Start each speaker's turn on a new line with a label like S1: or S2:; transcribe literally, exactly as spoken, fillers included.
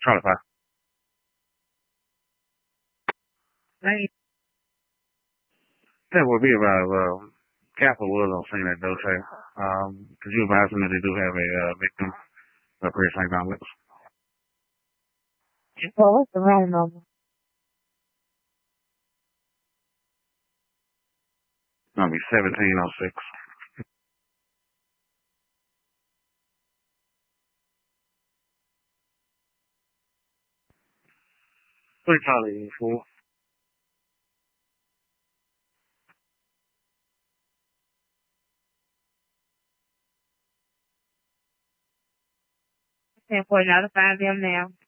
S1: Charlie five.
S2: Right.
S1: That will be about, uh, Capital was on scene at Doce. Um, could you advise them that they do have a, uh, victim up here at Saint Dominic's?
S2: Well, what's the room number?
S1: It's gonna be seventeen oh six. Three Charlie four.
S2: ten four, now to find them now.